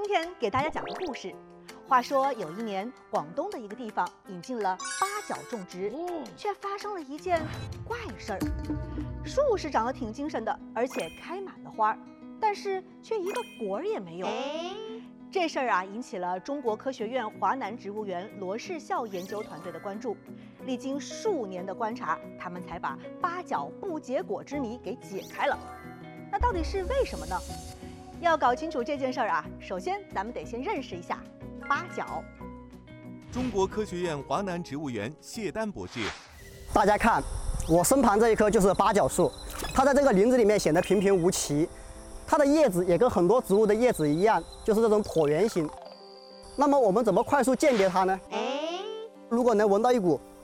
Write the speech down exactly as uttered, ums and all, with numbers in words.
天给大家讲个故事。话说有一年，广东的一个地方引进了八角种植，却发生了一件怪事儿。树是长得挺精神的，而且开满了花，但是却一个果儿也没有。这事儿啊，引起了中国科学院华南植物园罗氏孝研究团队的关注。历经数年的观察，他们才把八角不结果之谜给解开了。那到底是为什么呢？要搞清楚这件事儿啊，首先咱们得先认识一下八角。 中国科学院华南植物园谢丹博士， 大家看，我身旁这一棵就是八角树，它在这个林子里面显得平平无奇。它的叶子也跟很多植物的叶子一样，就是这种椭圆形。那么我们怎么快速鉴别它呢？如果能闻到一股